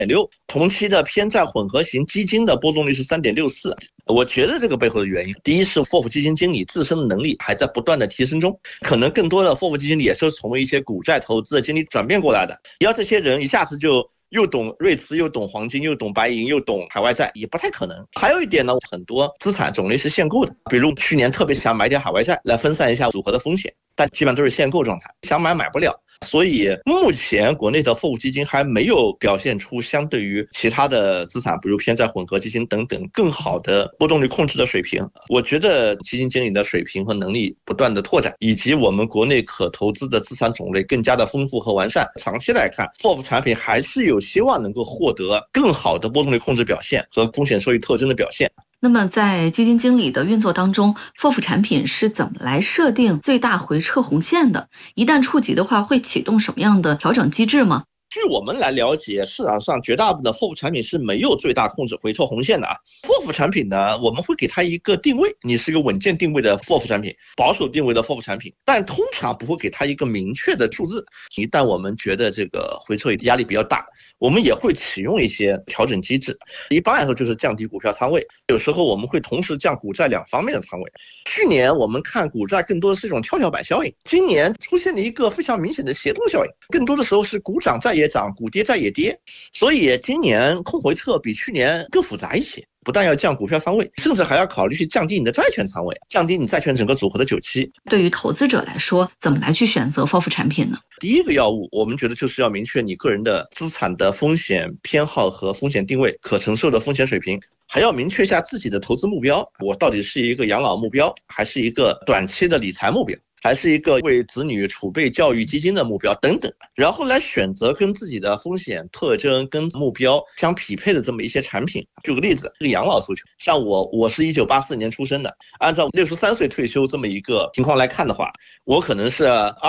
3.6%，同期的偏债混合型基金的波动率是3.64%。我觉得这个背后的原因，第一是FOF基金经理自身的能力还在不断的提升中，可能更多的FOF基金理也是从一些股债投资的经理转变过来的。要这些人一下子就又懂瑞慈，又懂黄金，又懂白银，又懂海外债，也不太可能。还有一点呢，很多资产种类是限购的，比如去年特别想买点海外债来分散一下组合的风险，但基本上都是限购状态，想买不了。所以目前国内的FOF基金还没有表现出相对于其他的资产，比如偏债混合基金等等更好的波动率控制的水平。我觉得基金经理的水平和能力不断的拓展，以及我们国内可投资的资产种类更加的丰富和完善，长期来看 FOF 产品还是有希望能够获得更好的波动率控制表现和风险收益特征的表现。 那么在基金经理的运作当中， FOF 产品是怎么来设定最大回撤红线的？一旦触及的话，会启动什么样的调整机制吗？ 据我们来了解，市场上绝大部分的 FOF 产品是没有最大控制回撤红线的啊。FOF 产品呢，我们会给它一个定位，你是一个稳健定位的 FOF 产品，保守定位的 FOF 产品，但通常不会给它一个明确的数字。一旦我们觉得这个回撤压力比较大，我们也会启用一些调整机制。一般来说就是降低股票仓位，有时候我们会同时降股债两方面的仓位。去年我们看股债更多的是一种跷跷板效应，今年出现了一个非常明显的协同效应，更多的时候是股涨债也涨，股跌债也跌，所以今年控回撤比去年更复杂一些。不但要降股票仓位，甚至还要考虑去降低你的债券仓位，降低你债券整个组合的久期。 对于投资者来说，怎么来去选择 FOF 产品呢？ 第一个要务，我们觉得就是要明确你个人的资产的风险偏好和风险定位，可承受的风险水平，还要明确一下自己的投资目标，我到底是一个养老目标，还是一个短期的理财目标，还是一个为子女储备教育基金的目标等等，然后来选择跟自己的风险特征跟目标相匹配的这么一些产品。举个例子，这个养老诉求，像我是1984年出生的，按照63岁退休这么一个情况来看的话，我可能是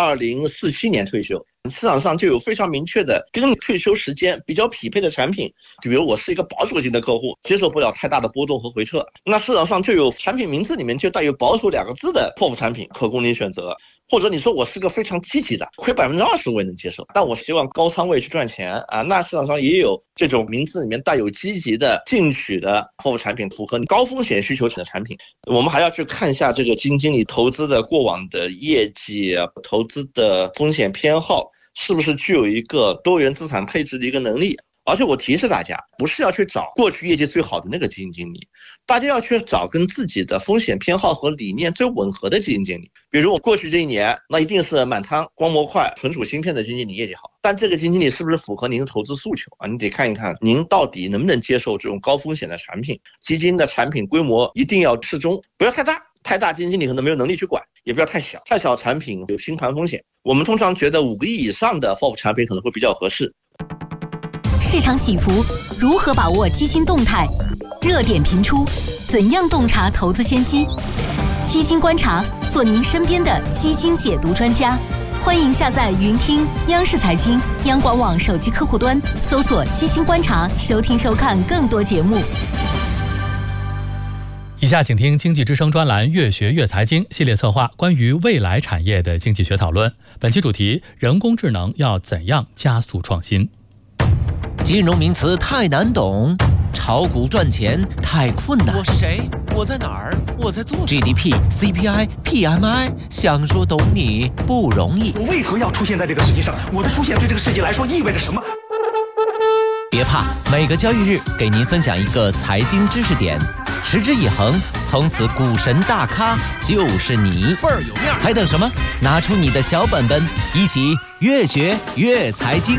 2047年退休。市场上就有非常明确的跟退休时间比较匹配的产品，比如我是一个保守型的客户，接受不了太大的波动和回撤，那市场上就有产品名字里面就带有保守2个字的 FOF 产品可供你选择。或者你说我是个非常积极的，亏20%我也能接受，但我希望高仓位去赚钱啊，那市场上也有这种名字里面带有积极的进取的 FOF 产品，符合高风险需求的产品。我们还要去看一下这个基金经理投资的过往的业绩，投资的风险偏好是不是具有一个多元资产配置的一个能力。而且我提示大家，不是要去找过去业绩最好的那个基金经理，大家要去找跟自己的风险偏好和理念最吻合的基金经理。比如我过去这一年，那一定是满仓光模块存储芯片的基金经理业绩好，但这个基金经理是不是符合您的投资诉求啊？你得看一看您到底能不能接受这种高风险的产品。基金的产品规模一定要适中，不要太大，太大基金经理可能没有能力去管，也不要太小，太小产品有清盘风险。我们通常觉得5个亿以上的 FOF 产品可能会比较合适。 市场起伏，如何把握基金动态？热点频出，怎样洞察投资先机？基金观察，做您身边的基金解读专家。欢迎下载云听央视财经、央广网手机客户端，搜索基金观察，收听收看更多节目。 以下请听经济之声专栏越学越财经系列策划，关于未来产业的经济学讨论。本期主题：人工智能要怎样加速创新？ 金融名词太难懂，炒股赚钱太困难。 我是谁？我在哪儿？我在做什么 ？GDP、CPI、PMI， 想说懂你不容易。 我为何要出现在这个世界上？我的出现对这个世界来说意味着什么？ 别怕，每个交易日给您分享一个财经知识点，持之以恒，从此股神大咖就是你。 倍儿有面， 还等什么？拿出你的小本本，一起越学越财经。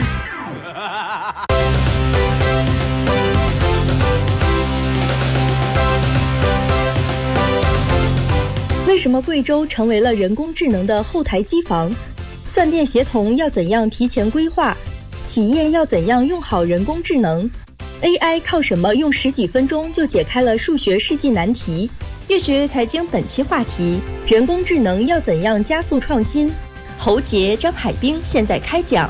为什么贵州成为了人工智能的后台机房？算电协同要怎样提前规划？企业要怎样用好人工智能？ AI 靠什么用10几分钟就解开了数学世纪难题？越学越财经本期话题：人工智能要怎样加速创新？侯杰、张海滨现在开讲。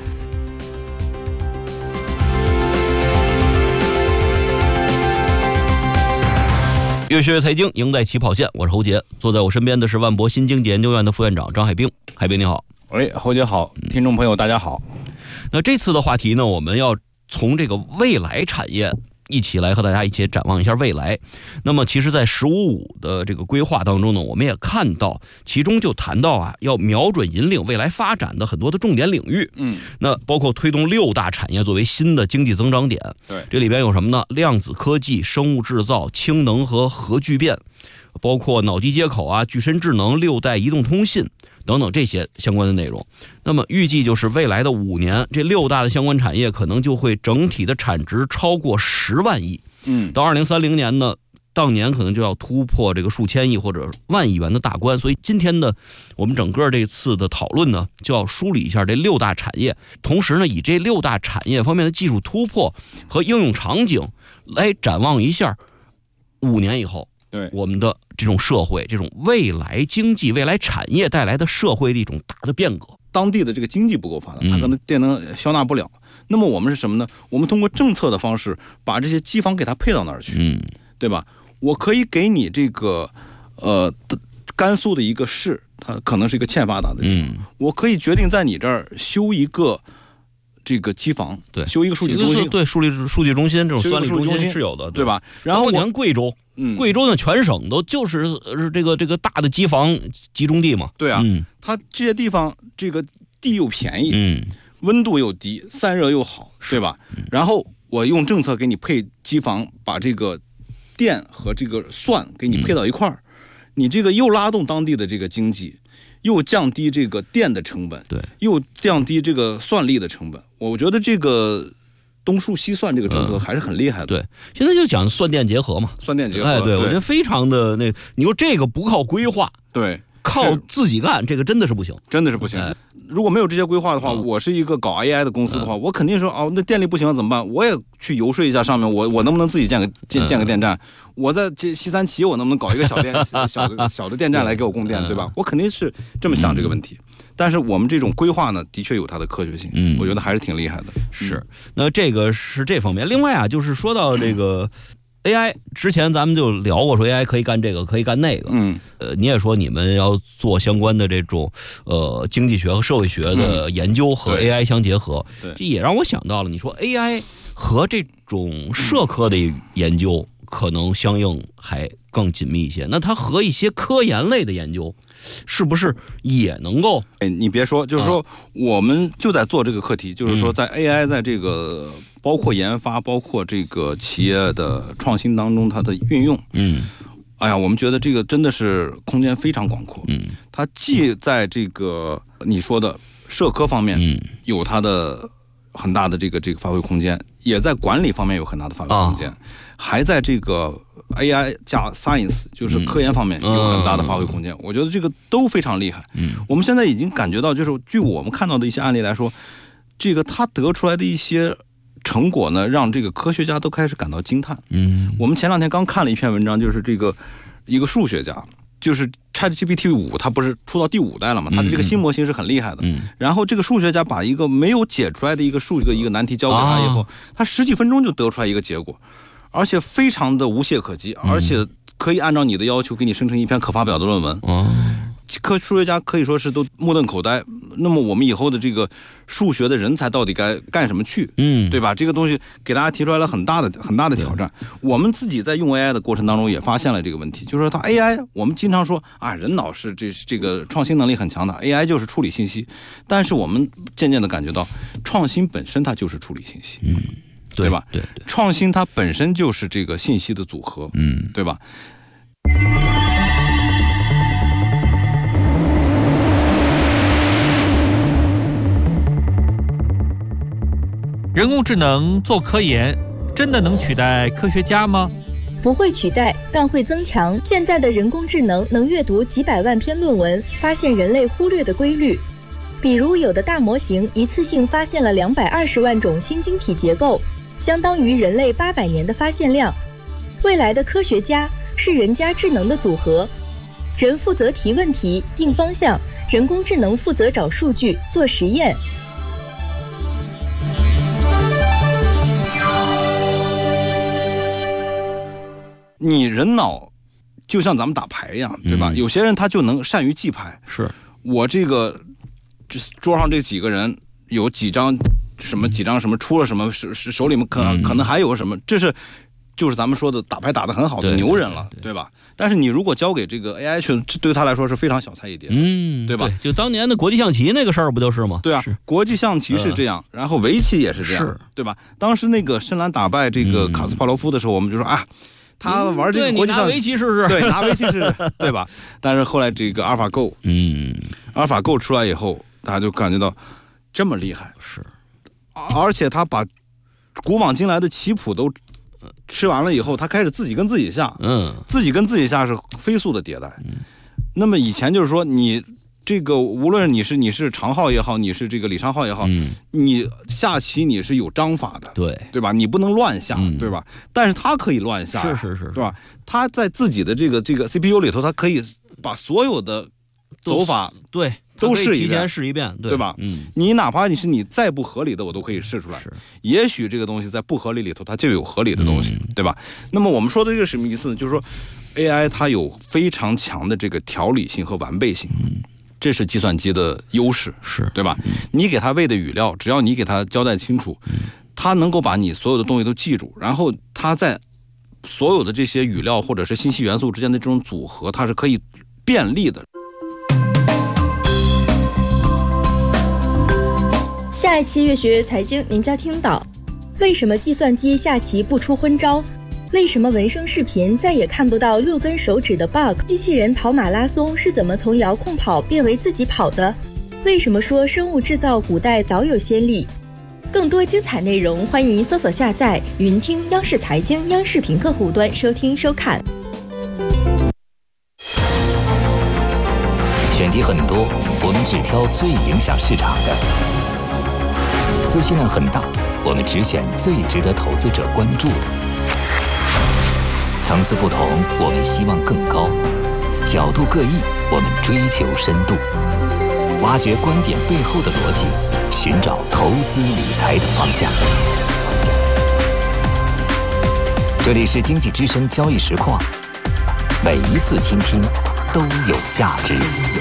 越学越财经，赢在起跑线。我是侯杰，坐在我身边的是万博新经济研究院的副院长张海滨。海滨你好。 侯杰好，听众朋友大家好。 那这次的话题呢，我们要从这个未来产业一起来和大家一起展望一下未来。那么其实在15+5的这个规划当中呢，我们也看到其中就谈到啊，要瞄准引领未来发展的很多的重点领域。那包括推动6大产业作为新的经济增长点。 对， 这里边有什么呢？量子科技、生物制造、氢能和核聚变，包括脑机接口啊、具身智能、6代移动通信等等这些相关的内容。那么预计就是未来的5年，这6大的相关产业可能就会整体的产值超过10万亿。到2030年呢，当年可能就要突破这个数千亿或者万亿元的大关。所以今天的我们整个这次的讨论呢，就要梳理一下这6大产业，同时呢，以这6大产业方面的技术突破和应用场景来展望一下5年以后。 对我们的这种社会，这种未来经济、未来产业带来的社会的一种大的变革。 当地的这个经济不够发达，它可能电能消纳不了。那么我们是什么呢？我们通过政策的方式，把这些机房给它配到那儿去，对吧？我可以给你这个甘肃的一个市，它可能是一个欠发达的地方，我可以决定在你这儿修一个这个机房， 对， 修一个数据中心， 对，数据中心这种算力中心是有的， 对吧？然后你看贵州。贵州呢，全省都就是这个大的机房集中地嘛。 对啊，它这些地方这个地又便宜，温度又低，散热又好，对吧？然后我用政策给你配机房，把这个电和这个算给你配到一块儿，你这个又拉动当地的这个经济，又降低这个电的成本， 对， 又降低这个算力的成本。我觉得这个东数西算这个政策还是很厉害的。 对，现在就讲算电结合嘛， 算电结合。 哎，对，我觉得非常的那，你说这个不靠规划， 对， 靠自己干，这个真的是不行， 真的是不行。如果没有这些规划的话，我是一个搞 AI 的公司的话，我肯定说哦，那电力不行了怎么办？我也去游说一下上面，我能不能自己建个电站？我在这西三旗，我能不能搞一个小的电站来给我供电，对吧？我肯定是这么想这个问题。但是我们这种规划呢，的确有它的科学性，我觉得还是挺厉害的。 是，那这个是这方面。另外啊，就是说到这个 AI， 之前咱们就聊过，说 AI 可以干这个，可以干那个。你也说你们要做相关的这种经济学和社会学的研究和 AI 相结合，这也让我想到了，你说 AI 和这种社科的研究可能相应还更紧密一些，那它和一些科研类的研究是不是也能够？ 你别说，就是说我们就在做这个课题，就是说在 AI 在这个包括研发，包括这个企业的创新当中，它的运用，哎呀，我们觉得这个真的是空间非常广阔。它既在这个你说的社科方面有它的很大的这个发挥空间，也在管理方面有很大的发挥空间，还在这个 AI 加 Science 就是科研方面有很大的发挥空间。我觉得这个都非常厉害。我们现在已经感觉到，就是据我们看到的一些案例来说，这个它得出来的一些成果呢，让这个科学家都开始感到惊叹。我们前2天刚看了一篇文章，就是这个一个数学家，就是 ChatGPT 5，它不是出到第5代了吗？它的这个新模型是很厉害的。然后这个数学家把一个没有解出来的一个难题交给他以后，他10几分钟就得出来一个结果，而且非常的无懈可击，而且可以按照你的要求给你生成一篇可发表的论文。数学家可以说是都目瞪口呆。那么我们以后的这个数学的人才到底该干什么去？对吧？这个东西给大家提出来了很大的挑战。我们自己在用 AI 的过程当中也发现了这个问题，就是说它 AI， 我们经常说啊，人脑是这个创新能力很强的 ，AI 就是处理信息。但是我们渐渐的感觉到，创新本身它就是处理信息。对吧？ 对， 创新它本身就是这个信息的组合。对吧？ 人工智能做科研，真的能取代科学家吗？ 不会取代，但会增强。现在的人工智能能阅读几百万篇论文，发现人类忽略的规律。比如，有的大模型一次性发现了220万种新晶体结构，相当于人类800年的发现量。未来的科学家是人加智能的组合，人负责提问题、定方向，人工智能负责找数据、做实验。 你人脑就像咱们打牌一样，对吧？有些人他就能善于记牌。 是我这个桌上这几个人有几张什么几张什么出了什么手里面可能还有什么，就是咱们说的打牌打得很好的牛人了， 对吧？但是你如果交给这个 AI 去，对他来说是非常小菜一碟，对吧？ 就当年的国际象棋那个事儿不就是吗？ 对啊，国际象棋是这样，然后围棋也是这样，对吧？当时那个深蓝打败这个卡斯帕罗夫的时候，我们就说啊，他玩这个国际象棋， 拿围棋试试， 对，拿围棋试试，对吧？但是后来这个阿尔法 Go， 阿尔法 Go 出来以后，大家就感觉到这么厉害， 是， 而且他把古往今来的棋谱都吃完了以后，他开始自己跟自己下，自己跟自己下是飞速的迭代。那么以前就是说，你这个无论你是常浩也好，你是这个李昌浩也好，你下棋你是有章法的，对吧？你不能乱下，对吧？但是他可以乱下， 是， 对吧？他在自己的这个 CPU 里头，他可以把所有的走法都试一遍， 提前试一遍， 对吧？你哪怕你再不合理的，我都可以试出来。也许这个东西在不合理里头，它就有合理的东西，对吧？那么我们说的这个什么意思呢？就是说 AI 它有非常强的这个条理性和完备性，这是计算机的优势，对吧？你给它喂的语料，只要你给它交代清楚，它能够把你所有的东西都记住，然后它在所有的这些语料或者是信息元素之间的这种组合，它是可以便利的。 下一期越学越财经，您将听到为什么计算机下棋不出昏招，为什么纹身视频再也看不到6根手指的 bug， 机器人跑马拉松是怎么从遥控跑变为自己跑的，为什么说生物制造古代早有先例。更多精彩内容，欢迎搜索下载云听央视财经央视频客户端收听收看。 选题很多，我们只挑最影响市场的。资讯量很大，我们只选最值得投资者关注的。层次不同，我们希望更高；角度各异，我们追求深度。挖掘观点背后的逻辑，寻找投资理财的方向。这里是经济之声交易实况，每一次倾听都有价值，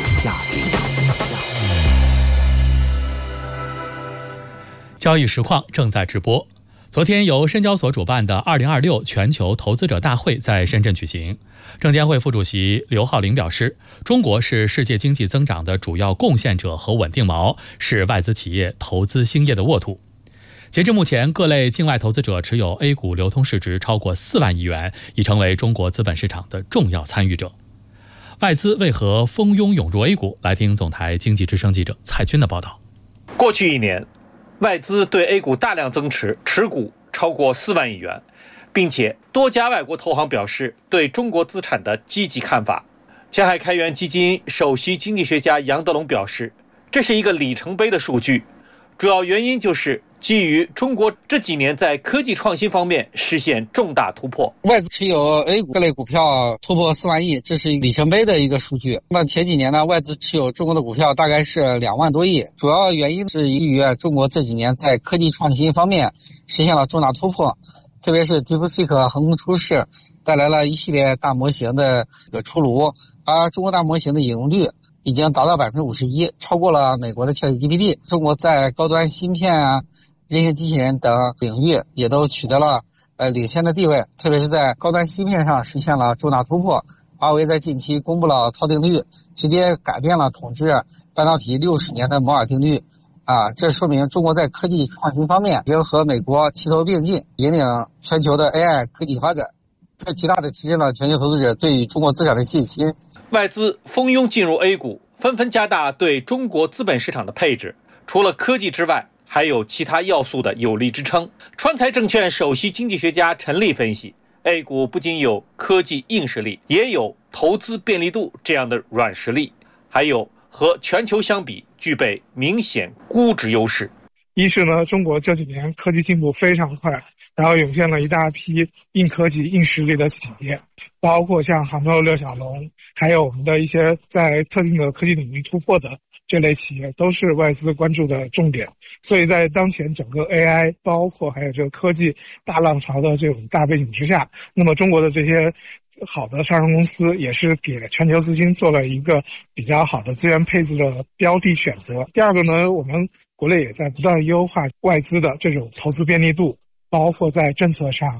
交易实况正在直播。昨天由深交所主办的2026全球投资者大会在深圳举行。证监会副主席刘浩林表示，中国是世界经济增长的主要贡献者和稳定锚，是外资企业投资兴业的沃土。截至目前，各类境外投资者持有 A 股流通市值超过4万亿元，已成为中国资本市场的重要参与者。外资为何蜂拥涌入 A 股？来听总台经济之声记者蔡军的报道。 过去1年，外资对 A 股大量增持，持股超过4万亿元，并且多家外国投行表示对中国资产的积极看法。前海开源基金首席经济学家杨德龙表示，这是一个里程碑的数据，主要原因就是基于中国这几年在科技创新方面实现重大突破。 外资持有 A 股各类股票突破4万亿，这是里程碑的一个数据。那么前几年呢，外资持有中国的股票大概是2万多亿，主要原因是由于中国这几年在科技创新方面实现了重大突破，特别是 DeepSeek 横空出世，带来了一系列大模型的出炉，而中国大模型的引用率已经达到51%，超过了美国的 ChatGPT。中国在高端芯片啊、人形机器人等领域也都取得了领先的地位，特别是在高端芯片上实现了重大突破。华为在近期公布了套定律，直接改变了统治半导体60年的摩尔定律。这说明中国在科技创新方面已经和美国齐头并进，引领全球的 AI 科技发展，这极大的提升了全球投资者对于中国资产的信心。 外资蜂拥进入 A 股，纷纷加大对中国资本市场的配置，除了科技之外，还有其他要素的有力支撑。川财证券首席经济学家陈立分析， A 股不仅有科技硬实力，也有投资便利度这样的软实力，还有和全球相比具备明显估值优势。 一是呢，中国这几年科技进步非常快，然后涌现了一大批硬科技硬实力的企业，包括像杭州六小龙，还有我们的一些在特定的科技领域突破的这类企业，都是外资关注的重点。所以在当前整个 AI 包括还有这个科技大浪潮的这种大背景之下，那么中国的这些好的上市公司也是给全球资金做了一个比较好的资源配置的标的选择。第二个呢，我们国内也在不断优化外资的这种投资便利度，包括在政策上